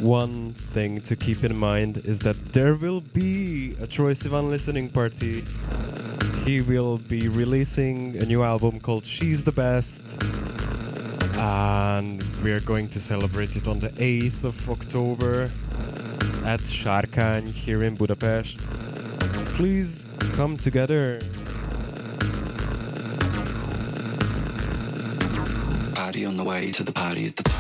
one thing to keep in mind is that there will be a Troye Sivan listening party. He will be releasing a new album called She's the Best, and we're going to celebrate it on the 8th of October at Sárkány here in Budapest. Please come together. Party on the way to the party at the